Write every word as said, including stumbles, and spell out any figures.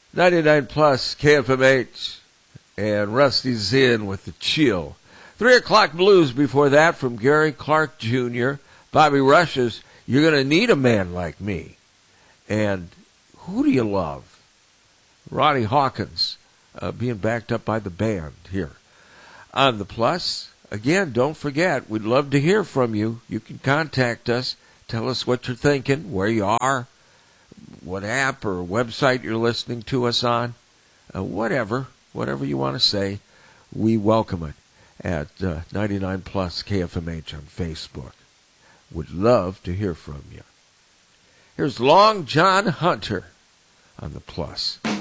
ninety-nine plus K F M H, and Rusty's in with the chill. Three o'clock blues before that from Gary Clark Junior Bobby Rush's You're Gonna Need a Man Like Me. And who do you love? Ronnie Hawkins uh, being backed up by the band here on the Plus. Again, don't forget, we'd love to hear from you. You can contact us. Tell us what you're thinking, where you are, what app or website you're listening to us on. Uh, whatever, whatever you want to say, we welcome it at uh, ninety-nine plus K F M H on Facebook. Would love to hear from you. Here's Long John Hunter on the Plus.